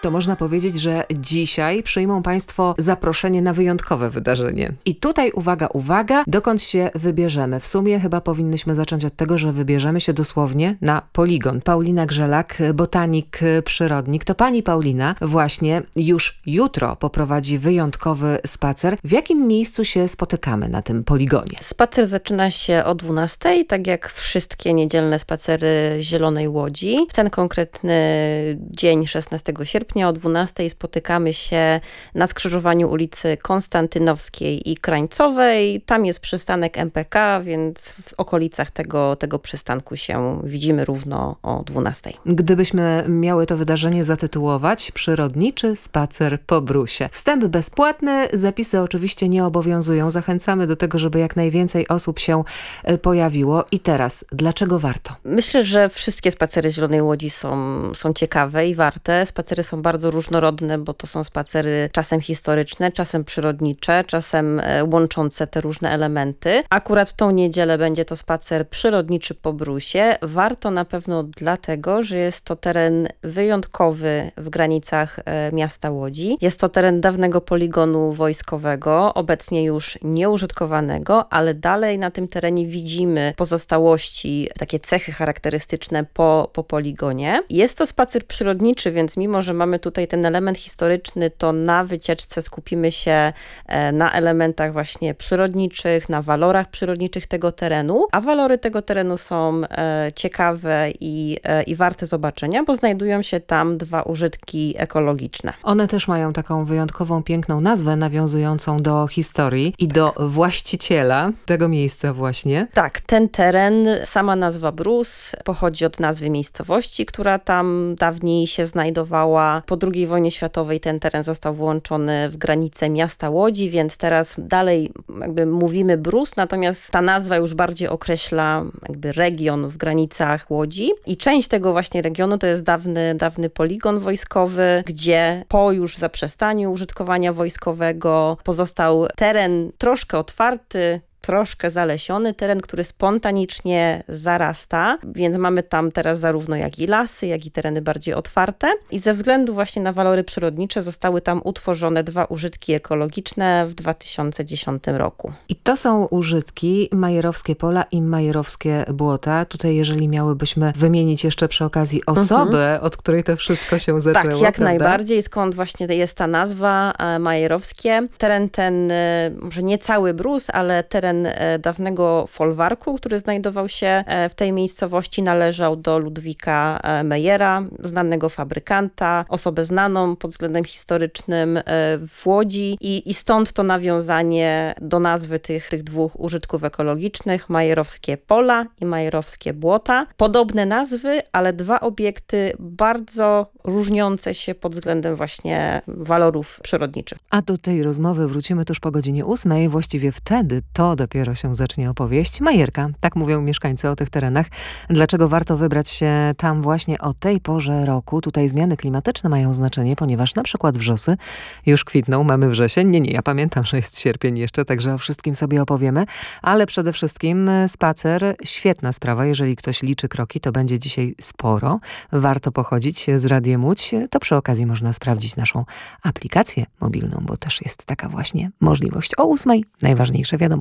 To można powiedzieć, że dzisiaj przyjmą Państwo zaproszenie na wyjątkowe wydarzenie. I tutaj uwaga, dokąd się wybierzemy? W sumie chyba powinnyśmy zacząć od tego, że wybierzemy się dosłownie na poligon. Paulina Grzelak, botanik, przyrodnik. To pani Paulina właśnie już jutro poprowadzi wyjątkowy spacer. W jakim miejscu się spotykamy na tym poligonie? Spacer zaczyna się o 12:00, tak jak wszystkie niedzielne spacery Zielonej Łodzi. W ten konkretny dzień, 16 sierpnia o 12:00 spotykamy się na skrzyżowaniu ulicy Konstantynowskiej i Krańcowej. Tam jest przystanek MPK, więc w okolicach tego przystanku się widzimy równo o 12:00. Gdybyśmy miały to wydarzenie zatytułować Przyrodniczy spacer po Brusie. Wstęp bezpłatny, zapisy oczywiście nie obowiązują. Zachęcamy do tego, żeby jak najwięcej osób się pojawiło. I teraz, dlaczego warto? Myślę, że wszystkie spacery Zielonej Łodzi są ciekawe i warte. Spacery są bardzo różnorodne, bo to są spacery czasem historyczne, czasem przyrodnicze, czasem łączące te różne elementy. Akurat w tą niedzielę będzie to spacer przyrodniczy po Brusie. Warto na pewno dlatego, że jest to teren wyjątkowy w granicach miasta Łodzi. Jest to teren dawnego poligonu wojskowego, obecnie już nieużytkowanego, ale dalej na tym terenie widzimy pozostałości, takie cechy charakterystyczne po poligonie. Jest to spacer przyrodniczy, więc mimo, że mamy tutaj ten element historyczny, to na wycieczce skupimy się na elementach właśnie przyrodniczych, na walorach przyrodniczych tego terenu, a walory tego terenu są ciekawe i warte zobaczenia, bo znajdują się tam 2 użytki ekologiczne. One też mają taką wyjątkową, piękną nazwę nawiązującą do historii i do właściciela tego miejsca właśnie. Tak, ten teren, sama nazwa Brus pochodzi od nazwy miejscowości, która tam dawniej się znajdowała. Po II wojnie światowej ten teren został włączony w granice miasta Łodzi, więc teraz dalej jakby mówimy Brus, natomiast ta nazwa już bardziej określa jakby region w granicach Łodzi. I część tego właśnie regionu to jest dawny poligon wojskowy, gdzie po już zaprzestaniu użytkowania wojskowego pozostał teren troszkę otwarty, troszkę zalesiony, teren, który spontanicznie zarasta, więc mamy tam teraz zarówno jak i lasy, jak i tereny bardziej otwarte. I ze względu właśnie na walory przyrodnicze zostały tam utworzone 2 użytki ekologiczne w 2010 roku. I to są użytki Majerowskie Pola i Majerowskie Błota. Tutaj jeżeli miałybyśmy wymienić jeszcze przy okazji osobę, od której to wszystko się zaczęło. Tak, jak prawda? najbardziej, skąd właśnie jest ta nazwa Majerowskie. Teren ten, może nie cały Brus, ale teren dawnego folwarku, który znajdował się w tej miejscowości, należał do Ludwika Mejera, znanego fabrykanta, osobę znaną pod względem historycznym w Łodzi i stąd to nawiązanie do nazwy tych 2 użytków ekologicznych, Majerowskie Pola i Majerowskie Błota. Podobne nazwy, ale 2 obiekty bardzo różniące się pod względem właśnie walorów przyrodniczych. A do tej rozmowy wrócimy tuż po godzinie 8:00. Właściwie wtedy to dopiero się zacznie opowieść. Majerka, tak mówią mieszkańcy o tych terenach. Dlaczego warto wybrać się tam właśnie o tej porze roku? Tutaj zmiany klimatyczne mają znaczenie, ponieważ na przykład wrzosy już kwitną, mamy wrzesień. Nie, ja pamiętam, że jest sierpień jeszcze, także o wszystkim sobie opowiemy. Ale przede wszystkim spacer, świetna sprawa. Jeżeli ktoś liczy kroki, to będzie dzisiaj sporo. Warto pochodzić z Radiem Łódź. To przy okazji można sprawdzić naszą aplikację mobilną, bo też jest taka właśnie możliwość. O 8:00 najważniejsze wiadomości.